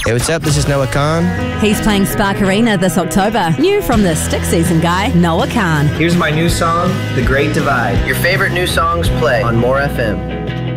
Hey, what's up? This is Noah Khan. He's playing Spark Arena this October. New from the Stick Season guy, Noah Khan. Here's my new song, The Great Divide. Your favorite new songs play on More FM.